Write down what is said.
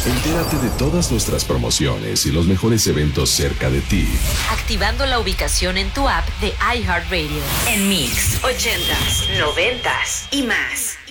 Entérate de todas nuestras promociones y los mejores eventos cerca de ti. Activando la ubicación en tu app de iHeartRadio. En Mix, 80s, 90s y más.